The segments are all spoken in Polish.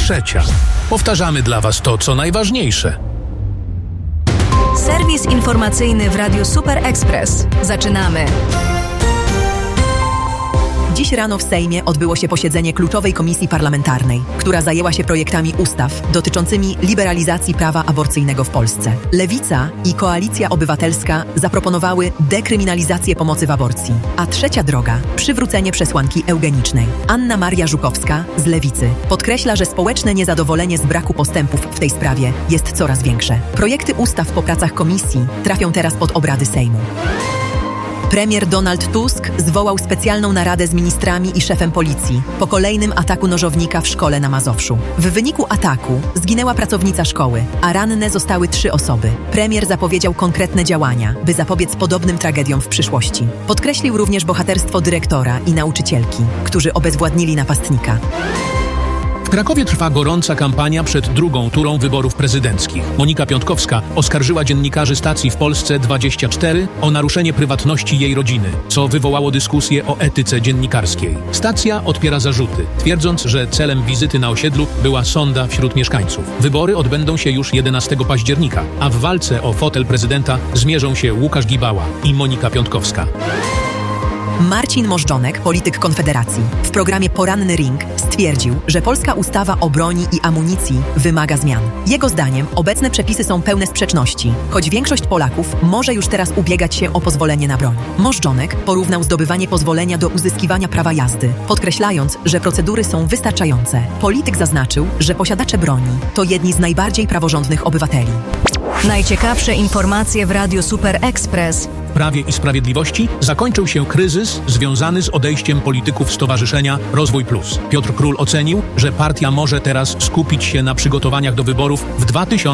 trzecia. Powtarzamy dla Was to, co najważniejsze. Serwis informacyjny w Radiu Super Express. Zaczynamy. Dziś rano w Sejmie odbyło się posiedzenie kluczowej komisji parlamentarnej, która zajęła się projektami ustaw dotyczącymi liberalizacji prawa aborcyjnego w Polsce. Lewica i Koalicja Obywatelska zaproponowały dekryminalizację pomocy w aborcji, a trzecia droga – przywrócenie przesłanki eugenicznej. Anna Maria Żukowska z Lewicy podkreśla, że społeczne niezadowolenie z braku postępów w tej sprawie jest coraz większe. Projekty ustaw po pracach komisji trafią teraz pod obrady Sejmu. Premier Donald Tusk zwołał specjalną naradę z ministrami i szefem policji po kolejnym ataku nożownika w szkole na Mazowszu. W wyniku ataku zginęła pracownica szkoły, a ranne zostały 3 osoby. Premier zapowiedział konkretne działania, by zapobiec podobnym tragediom w przyszłości. Podkreślił również bohaterstwo dyrektora i nauczycielki, którzy obezwładnili napastnika. W Krakowie trwa gorąca kampania przed drugą turą wyborów prezydenckich. Monika Piątkowska oskarżyła dziennikarzy stacji w Polsce 24 o naruszenie prywatności jej rodziny, co wywołało dyskusję o etyce dziennikarskiej. Stacja odpiera zarzuty, twierdząc, że celem wizyty na osiedlu była sonda wśród mieszkańców. Wybory odbędą się już 11 października, a w walce o fotel prezydenta zmierzą się Łukasz Gibała i Monika Piątkowska. Marcin Możdżonek, polityk Konfederacji, w programie Poranny Ring stwierdził, że polska ustawa o broni i amunicji wymaga zmian. Jego zdaniem obecne przepisy są pełne sprzeczności, choć większość Polaków może już teraz ubiegać się o pozwolenie na broń. Możdżonek porównał zdobywanie pozwolenia do uzyskiwania prawa jazdy, podkreślając, że procedury są wystarczające. Polityk zaznaczył, że posiadacze broni to jedni z najbardziej praworządnych obywateli. Najciekawsze informacje w Radiu Super Express. W Prawie i Sprawiedliwości zakończył się kryzys związany z odejściem polityków Stowarzyszenia Rozwój Plus. Piotr Król ocenił, że partia może teraz skupić się na przygotowaniach do wyborów w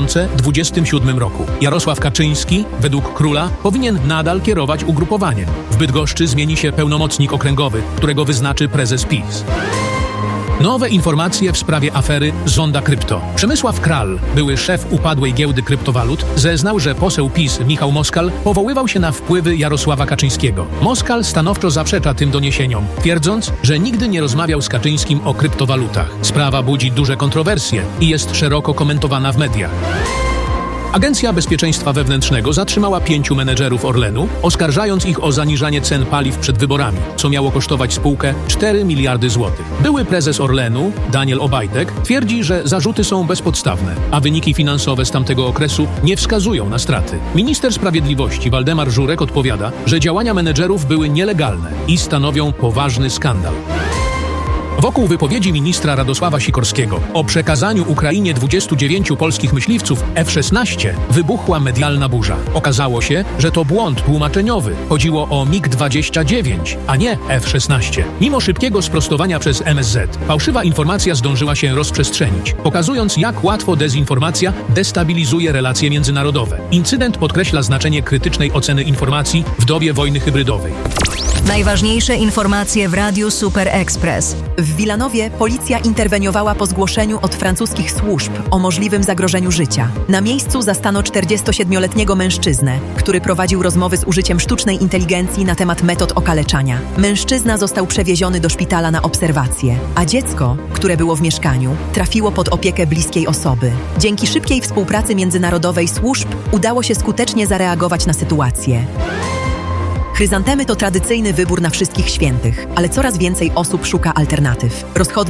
2027 roku. Jarosław Kaczyński, według Króla, powinien nadal kierować ugrupowaniem. W Bydgoszczy zmieni się pełnomocnik okręgowy, którego wyznaczy prezes PiS. Nowe informacje w sprawie afery Zonda Krypto. Przemysław Kral, były szef upadłej giełdy kryptowalut, zeznał, że poseł PiS Michał Moskal powoływał się na wpływy Jarosława Kaczyńskiego. Moskal stanowczo zaprzecza tym doniesieniom, twierdząc, że nigdy nie rozmawiał z Kaczyńskim o kryptowalutach. Sprawa budzi duże kontrowersje i jest szeroko komentowana w mediach. Agencja Bezpieczeństwa Wewnętrznego zatrzymała 5 menedżerów Orlenu, oskarżając ich o zaniżanie cen paliw przed wyborami, co miało kosztować spółkę 4 miliardy złotych. Były prezes Orlenu, Daniel Obajtek, twierdzi, że zarzuty są bezpodstawne, a wyniki finansowe z tamtego okresu nie wskazują na straty. Minister Sprawiedliwości Waldemar Żurek odpowiada, że działania menedżerów były nielegalne i stanowią poważny skandal. Wokół wypowiedzi ministra Radosława Sikorskiego o przekazaniu Ukrainie 29 polskich myśliwców F-16 wybuchła medialna burza. Okazało się, że to błąd tłumaczeniowy. Chodziło o MiG-29, a nie F-16. Mimo szybkiego sprostowania przez MSZ, fałszywa informacja zdążyła się rozprzestrzenić, pokazując, jak łatwo dezinformacja destabilizuje relacje międzynarodowe. Incydent podkreśla znaczenie krytycznej oceny informacji w dobie wojny hybrydowej. Najważniejsze informacje w Radiu Super Express. W Wilanowie policja interweniowała po zgłoszeniu od francuskich służb o możliwym zagrożeniu życia. Na miejscu zastano 47-letniego mężczyznę, który prowadził rozmowy z użyciem sztucznej inteligencji na temat metod okaleczania. Mężczyzna został przewieziony do szpitala na obserwację, a dziecko, które było w mieszkaniu, trafiło pod opiekę bliskiej osoby. Dzięki szybkiej współpracy międzynarodowej służb udało się skutecznie zareagować na sytuację. Chryzantemy to tradycyjny wybór na wszystkich świętych, ale coraz więcej osób szuka alternatyw.